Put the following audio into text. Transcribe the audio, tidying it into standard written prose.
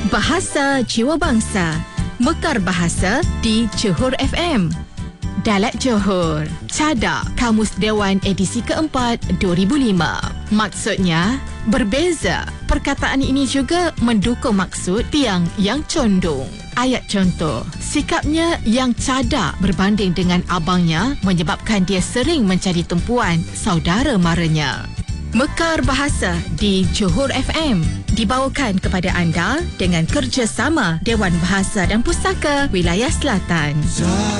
Bahasa Jiwa Bangsa. Mekar Bahasa di Johor FM. Dialek Johor. Cadak Kamus Dewan edisi keempat 2005. Maksudnya, berbeza. Perkataan ini juga mendukung maksud tiang yang condong. Ayat contoh, sikapnya yang cadak berbanding dengan abangnya menyebabkan dia sering mencari tumpuan saudara maranya. Mekar Bahasa di Johor FM dibawakan kepada anda dengan kerjasama Dewan Bahasa dan Pustaka Wilayah Selatan.